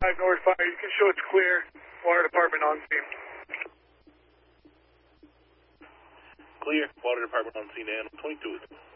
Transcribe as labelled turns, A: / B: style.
A: 5 North Fire. You can show it's clear. Water department on scene.
B: Clear. Water department on scene. And 22.